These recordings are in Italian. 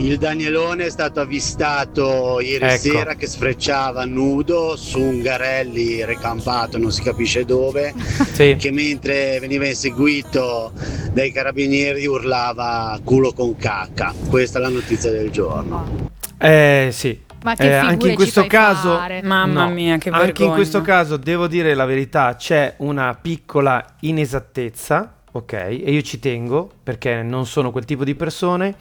Il Danielone è stato avvistato ieri sera che sfrecciava nudo su un Garelli recampato, non si capisce dove, sì. Che mentre veniva inseguito dai carabinieri urlava culo con cacca. Questa è la notizia del giorno. Sì. Ma che anche in questo caso, mamma mia, che vergogna. anche in questo caso devo dire la verità, c'è una piccola inesattezza, ok? E io ci tengo perché non sono quel tipo di persone.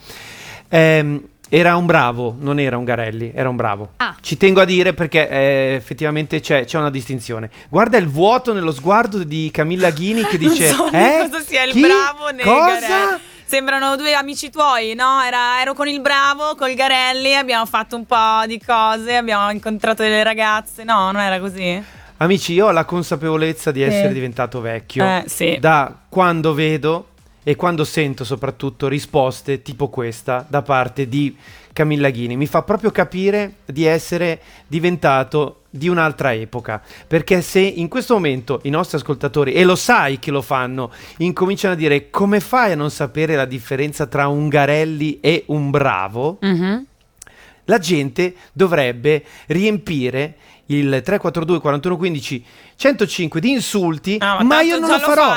Era un bravo, non era un Garelli, era un bravo. Ci tengo a dire perché effettivamente c'è una distinzione. Guarda il vuoto nello sguardo di Camilla Ghini che dice: non so cosa sia il bravo né Garelli. Sembrano due amici tuoi, no? Ero con il bravo, col Garelli, abbiamo fatto un po' di cose, abbiamo incontrato delle ragazze. No, non era così? Amici, io ho la consapevolezza di essere diventato vecchio sì. da quando vedo e quando sento soprattutto risposte tipo questa da parte di Camilla Ghini. Mi fa proprio capire di essere diventato di un'altra epoca, perché se in questo momento i nostri ascoltatori, e lo sai che lo fanno, incominciano a dire: come fai a non sapere la differenza tra un Garelli e un bravo? La gente dovrebbe riempire il 342 41 15 105 di insulti, ma io non lo farò.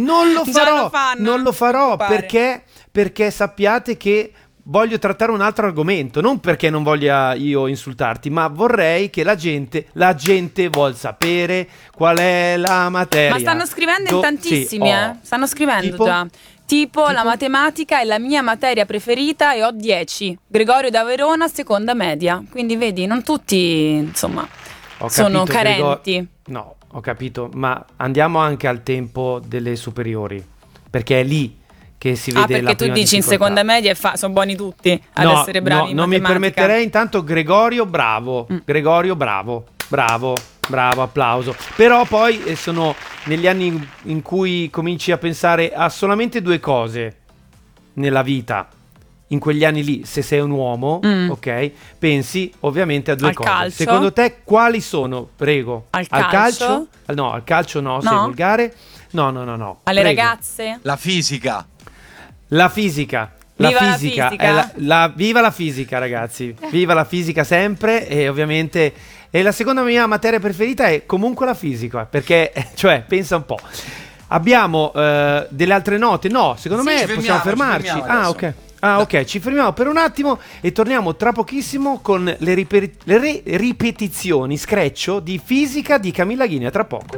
Non lo farò perché sappiate che voglio trattare un altro argomento, non perché non voglia io insultarti, ma vorrei che la gente vuol sapere qual è la materia. Ma stanno scrivendo in tantissimi, stanno scrivendo già. Tipo la matematica è la mia materia preferita e ho 10. Gregorio da Verona, seconda media. Quindi vedi, non tutti, insomma, sono carenti. No, ho capito, ma andiamo anche al tempo delle superiori, perché è lì che si vede la prima perché tu dici difficoltà. In seconda media sono buoni tutti ad essere bravi in non mi matematica. permetterei. Intanto Gregorio bravo, Gregorio bravo, applauso. Però poi sono negli anni in cui cominci a pensare a solamente due cose nella vita. In quegli anni lì, se sei un uomo, ok, pensi ovviamente a due cose. Calcio. Secondo te quali sono? Prego. Al calcio? No, al calcio no, sei volgare. No. Alle Prego. ragazze? La fisica. La fisica. Viva la fisica. Viva la fisica, ragazzi. Viva la fisica sempre. E ovviamente la seconda mia materia preferita è comunque la fisica, perché, cioè, pensa un po'. Abbiamo delle altre note? No, secondo me possiamo fermarci. Ok, ci fermiamo per un attimo e torniamo tra pochissimo con le ripetizioni screccio di fisica di Camilla Ghini. A tra poco.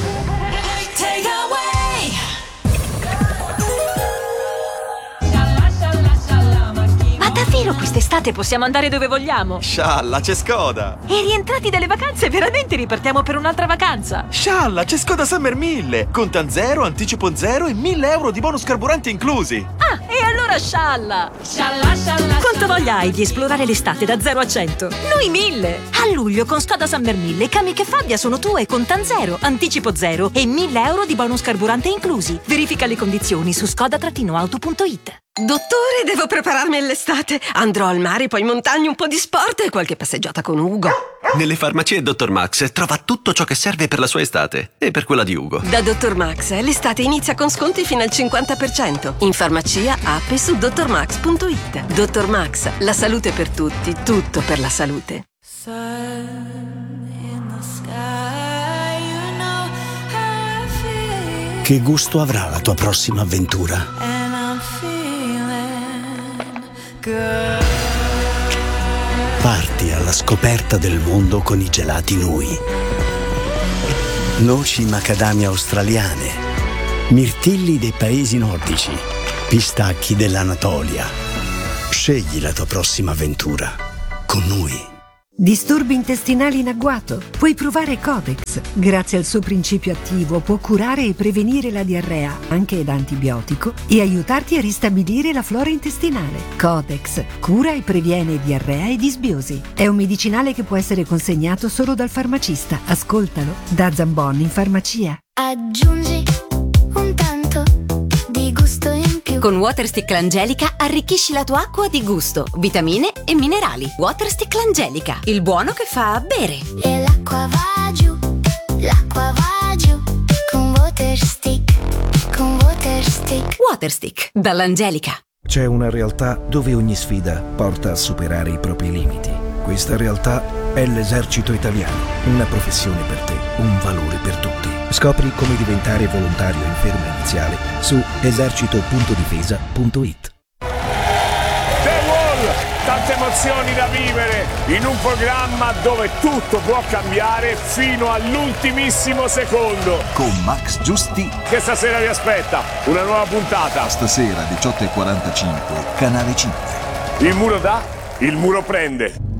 Davvero quest'estate possiamo andare dove vogliamo? Scialla, c'è Skoda! E rientrati dalle vacanze, veramente ripartiamo per un'altra vacanza? Scialla, c'è Skoda Summer 1000! Contan 0, anticipo 0 e 1.000 euro di bonus carburante inclusi! E allora scialla! Quanta voglia hai di esplorare l'estate da 0 a 100? Noi 1000! A luglio con Skoda Summer 1000, Kamiq e Fabia sono tue, contan 0, anticipo 0 e 1.000 euro di bonus carburante inclusi. Verifica le condizioni su skoda-auto.it. Dottore, devo prepararmi all'estate. Andrò al mare, poi in montagna, un po' di sport e qualche passeggiata con Ugo. Nelle farmacie Dr. Max trova tutto ciò che serve per la sua estate e per quella di Ugo. Da Dr. Max l'estate inizia con sconti fino al 50%. In farmacia, app e su drmax.it. Dr. Max, la salute per tutti, tutto per la salute. Che gusto avrà la tua prossima avventura? Parti alla scoperta del mondo con i gelati Nui. Noci macadamia australiane, mirtilli dei paesi nordici, pistacchi dell'Anatolia. Scegli la tua prossima avventura con Nui. Disturbi intestinali in agguato? Puoi provare Codex. Grazie al suo principio attivo può curare e prevenire la diarrea, anche ed antibiotico, e aiutarti a ristabilire la flora intestinale. Codex cura e previene diarrea e disbiosi. È un medicinale che può essere consegnato solo dal farmacista. Ascoltalo da Zambon in farmacia. Aggiungi un tanto di gusto in più. Con Waterstick L'Angelica arricchisci la tua acqua di gusto, vitamine e minerali. Waterstick L'Angelica, il buono che fa bere. E l'acqua va giù con Waterstick. Waterstick dall'Angelica. C'è una realtà dove ogni sfida porta a superare i propri limiti. Questa realtà è l'Esercito Italiano, una professione per te, un valore per tutti. Scopri come diventare volontario in ferma iniziale su esercito.difesa.it. Tante emozioni da vivere in un programma dove tutto può cambiare fino all'ultimissimo secondo. Con Max Giusti. Che stasera vi aspetta una nuova puntata. Stasera 18:45, Canale 5. Il muro dà, il muro prende.